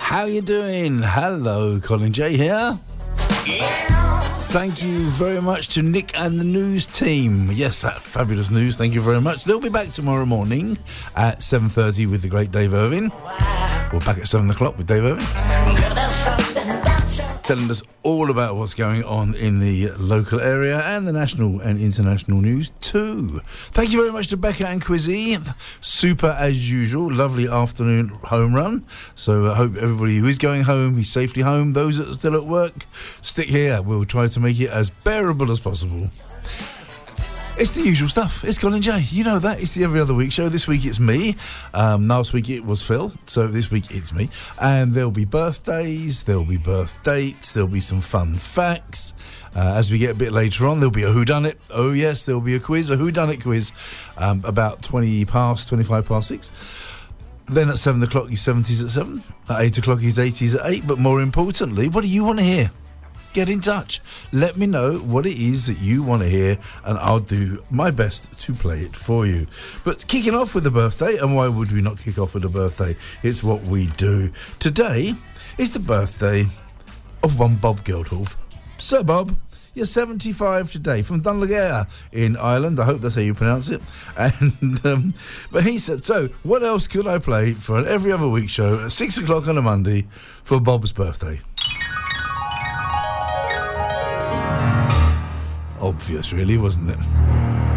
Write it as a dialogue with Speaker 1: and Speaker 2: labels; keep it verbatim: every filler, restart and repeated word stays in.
Speaker 1: How you doing? Hello, Colin J here. Thank you very much to Nick and the news team. Yes, that fabulous news. Thank you very much. They'll be back tomorrow morning at seven thirty with the great Dave Irvin. We're back at seven o'clock with Dave Irvin, telling us all about what's going on in the local area and the national and international news too. Thank you very much to Becca and Quizzy. Super as usual. Lovely afternoon home run. So I hope everybody who is going home is safely home. Those that are still at work, stick here. We'll try to make it as bearable as possible. It's the usual stuff. It's Colin J. You know that. It's the Every Other Week show. This week it's me. Um, last week it was Phil. So this week it's me. And there'll be birthdays. There'll be birth dates. There'll be some fun facts. Uh, as we get a bit later on, there'll be a whodunit. Oh, yes, there'll be a quiz, a whodunit quiz, um, about twenty past, twenty-five past six. Then at seven o'clock, he's seventies at seven. At eight o'clock, he's eighties at eight. But more importantly, what do you want to hear? Get in touch. Let me know what it is that you want to hear, and I'll do my best to play it for you. But kicking off with the birthday, and why would we not kick off with a birthday? It's what we do. Today is the birthday of one Bob Geldof. Sir Bob, you're seventy-five today, from Dunlegair in Ireland. I hope that's how you pronounce it. And um, but he said, so what else could I play for an Every Other Week show at six o'clock on a Monday for Bob's birthday? Obvious, really, wasn't it?